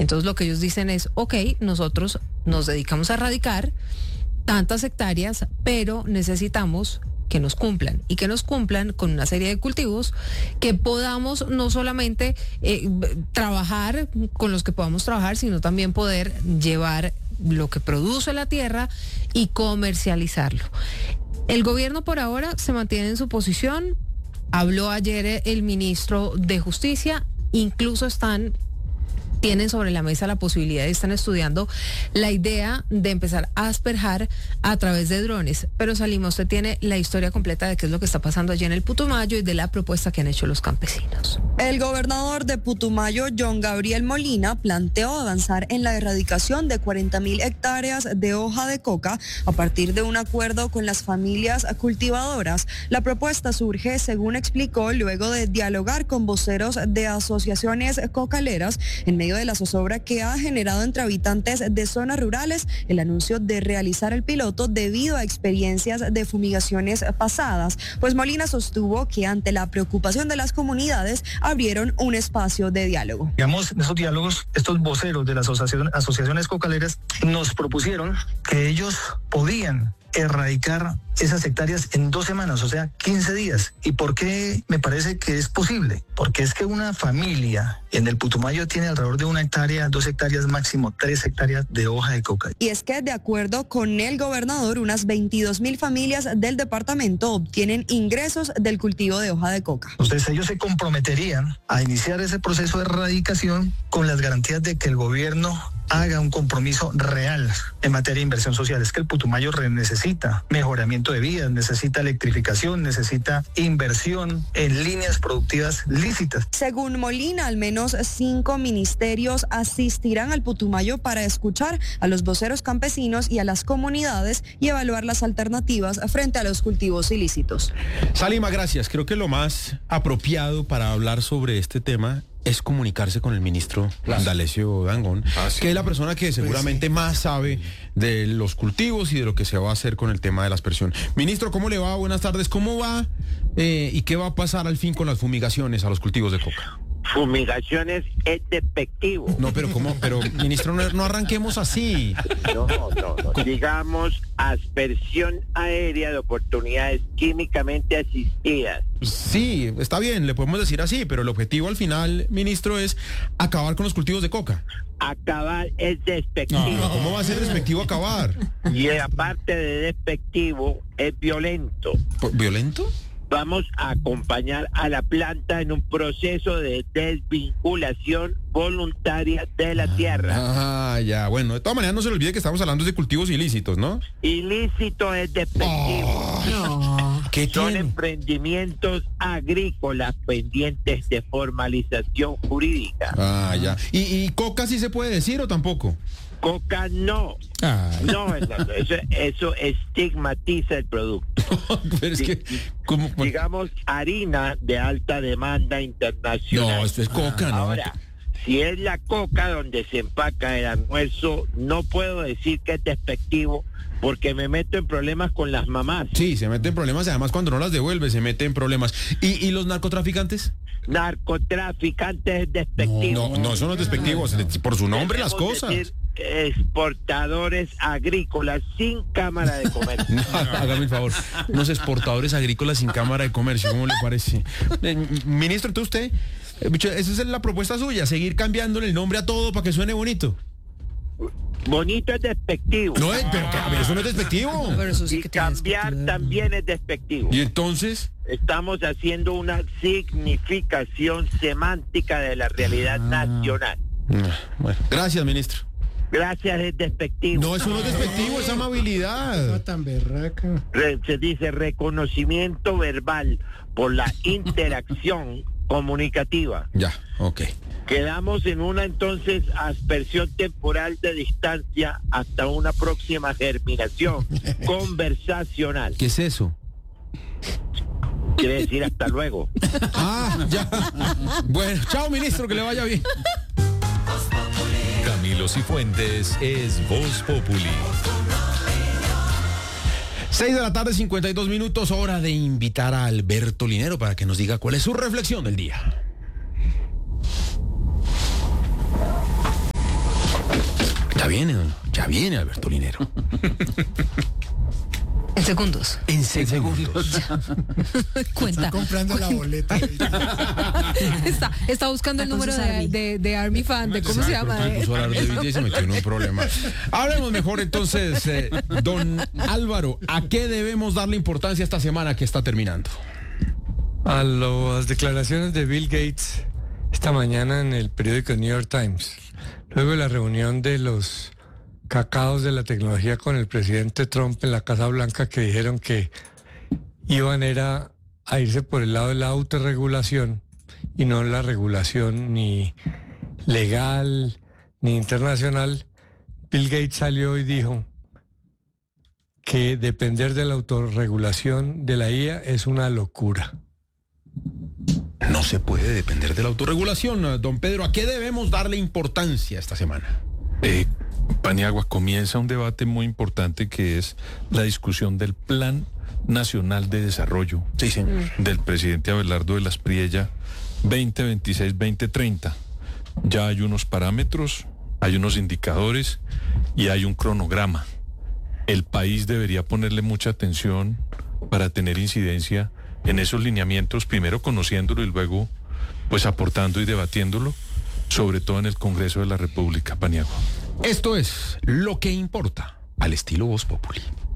Entonces lo que ellos dicen es, ok, nosotros nos dedicamos a erradicar tantas hectáreas, pero necesitamos que nos cumplan y que nos cumplan con una serie de cultivos que podamos no solamente trabajar con los que podamos trabajar, sino también poder llevar lo que produce la tierra y comercializarlo. El gobierno por ahora se mantiene en su posición. Habló ayer el ministro de Justicia, incluso tienen sobre la mesa la posibilidad y están estudiando la idea de empezar a asperjar a través de drones. Pero Salima, usted tiene la historia completa de qué es lo que está pasando allí en el Putumayo y de la propuesta que han hecho los campesinos. El gobernador de Putumayo, John Gabriel Molina, planteó avanzar en la erradicación de 40.000 hectáreas de hoja de coca a partir de un acuerdo con las familias cultivadoras. La propuesta surge, según explicó, luego de dialogar con voceros de asociaciones cocaleras en medio de la zozobra que ha generado entre habitantes de zonas rurales el anuncio de realizar el piloto debido a experiencias de fumigaciones pasadas. Pues Molina sostuvo que ante la preocupación de las comunidades abrieron un espacio de diálogo. Digamos, en esos diálogos, estos voceros de las asociaciones cocaleras nos propusieron que ellos podían erradicar esas hectáreas en 2 semanas, o sea, 15 días. ¿Y por qué me parece que es posible? Porque es que una familia en el Putumayo tiene alrededor de 1 hectárea, 2 hectáreas, máximo 3 hectáreas de hoja de coca. Y es que, de acuerdo con el gobernador, unas 22.000 familias del departamento obtienen ingresos del cultivo de hoja de coca. Entonces ellos se comprometerían a iniciar ese proceso de erradicación con las garantías de que el gobierno haga un compromiso real en materia de inversión social. Es que el Putumayo necesita mejoramiento de vías, necesita electrificación, necesita inversión en líneas productivas lícitas. Según Molina, al menos 5 ministerios asistirán al Putumayo para escuchar a los voceros campesinos y a las comunidades y evaluar las alternativas frente a los cultivos ilícitos. Salima, gracias. Creo que lo más apropiado para hablar sobre este tema es comunicarse con el ministro Indalecio Dangond, que es la persona que seguramente más sabe de los cultivos y de lo que se va a hacer con el tema de la aspersión. Ministro, ¿cómo le va? Buenas tardes. ¿Cómo va y qué va a pasar al fin con las fumigaciones a los cultivos de coca? Fumigaciones es despectivo. No, pero ¿cómo? Pero, ministro, no arranquemos así. No. Digamos, aspersión aérea de oportunidades químicamente asistidas. Sí, está bien, le podemos decir así, pero el objetivo al final, ministro, es acabar con los cultivos de coca. Acabar es despectivo. No, ¿cómo va a ser despectivo acabar? Y aparte de despectivo, es violento. ¿Violento? Vamos a acompañar a la planta en un proceso de desvinculación voluntaria de la tierra. Ya, bueno, de todas maneras no se le olvide que estamos hablando de cultivos ilícitos, ¿no? Ilícito es despectivo. ¿Qué Son tiene? emprendimientos agrícolas pendientes de formalización jurídica. Ya. ¿Y coca sí se puede decir o tampoco? Coca no. No, eso estigmatiza el producto. Pero es que, ¿cómo? Digamos, harina de alta demanda internacional. No, esto es coca, ¿no? Ahora, si es la coca donde se empaca el almuerzo, no puedo decir que es despectivo, porque me meto en problemas con las mamás. Sí, se mete en problemas, además cuando no las devuelve se mete en problemas. ¿Y los narcotraficantes? Narcotraficantes es despectivo. No, eso no es despectivo, por su nombre las Debemos cosas. decir exportadores agrícolas sin cámara de comercio. No, hágame el favor, unos exportadores agrícolas sin cámara de comercio, ¿cómo le parece? Ministro, entonces usted, esa es la propuesta suya, seguir cambiándole el nombre a todo para que suene bonito. Bonito es despectivo. No es, pero a ver, eso no es despectivo. Pero eso sí Y que tiene cambiar despectivo. también es despectivo. ¿Y entonces? Estamos haciendo una significación semántica de la realidad nacional. Bueno, gracias, ministro. Gracias es despectivo. No, eso no es despectivo, es amabilidad. Tan berraca. Se dice reconocimiento verbal por la interacción comunicativa. Ya, ok. Quedamos en una entonces aspersión temporal de distancia hasta una próxima germinación conversacional. ¿Qué es eso? Quiere decir hasta luego. Ya. Bueno, chao, ministro, que le vaya bien. Camilo Cifuentes es Voz Populi. 6 de la tarde, 52 minutos, hora de invitar a Alberto Linero para que nos diga cuál es su reflexión del día. Ya viene Alberto Linero. En segundos. En segundos. Cuenta. Están comprando la boleta. Está buscando el número de Army Fan, de cómo se llama. Puso a hablar de vida y se metió en un problema. Hablemos mejor entonces, don Álvaro, ¿a qué debemos darle importancia esta semana que está terminando? A las declaraciones de Bill Gates esta mañana en el periódico New York Times, luego de la reunión de los cacaos de la tecnología con el presidente Trump en la Casa Blanca, que dijeron que iban a irse por el lado de la autorregulación y no la regulación ni legal ni internacional. Bill Gates salió y dijo que depender de la autorregulación de la IA es una locura. No se puede depender de la autorregulación. Don Pedro, ¿a qué debemos darle importancia esta semana? Paniagua, comienza un debate muy importante que es la discusión del Plan Nacional de Desarrollo del presidente Abelardo de la Espriella 2026-2030. Ya hay unos parámetros, hay unos indicadores y hay un cronograma. El país debería ponerle mucha atención para tener incidencia en esos lineamientos, primero conociéndolo y luego pues aportando y debatiéndolo, sobre todo en el Congreso de la República, Paniagua. Esto es Lo que importa, al estilo Voz Populi.